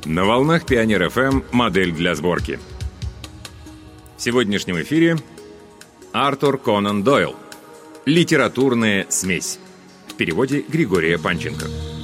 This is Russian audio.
На волнах Пионер ФМ «Модель для сборки». В сегодняшнем эфире Артур Конан Дойл. Литературная смесь. В переводе Григория Панченко.